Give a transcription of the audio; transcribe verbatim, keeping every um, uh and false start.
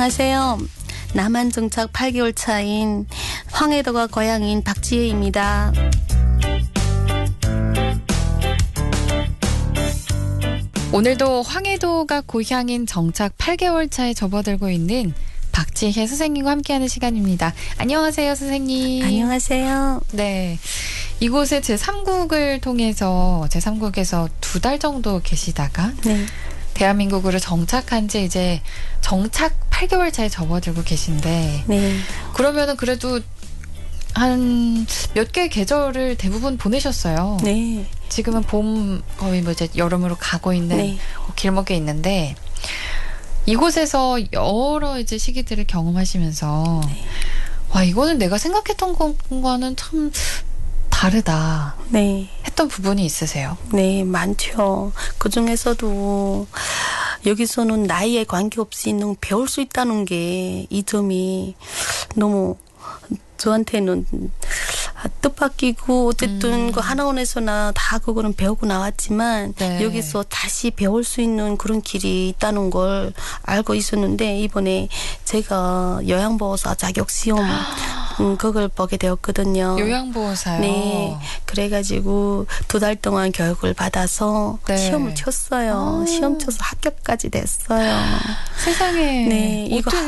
안녕하세요. 남한 정착 팔 개월 차인 황해도가 고향인 박지혜입니다. 오늘도 황해도가 고향인 정착 팔 개월 차에 접어들고 있는 박지혜 선생님과 함께하는 시간입니다. 안녕하세요, 선생님. 안녕하세요. 네, 이곳에 제삼 국을 통해서 제삼 국에서 두 달 정도 계시다가 네. 대한민국으로 정착한 지 이제 정착 팔 개월 차에 접어들고 계신데 네. 그러면은 그래도 한 몇 개의 계절을 대부분 보내셨어요. 네. 지금은 봄 거의 뭐 이제 여름으로 가고 있는 네. 길목에 있는데 이곳에서 여러 이제 시기들을 경험하시면서 네. 와, 이거는 내가 생각했던 것과는 참 다르다 네. 했던 부분이 있으세요? 네, 많죠. 그 중에서도 여기서는 나이에 관계없이 너무 배울 수 있다는 게 이 점이 너무 저한테는 뜻밖이고 어쨌든 음. 그 하나원에서나 다 그거는 배우고 나왔지만 네. 여기서 다시 배울 수 있는 그런 길이 있다는 걸 알고 있었는데 이번에 제가 요양보호사 자격시험 음, 그걸 보게 되었거든요. 요양보호사요? 네. 그래가지고 두 달 동안 교육을 받아서 네. 시험을 쳤어요. 아. 시험 쳐서 합격까지 됐어요. 세상에. 네. 이거 어떻게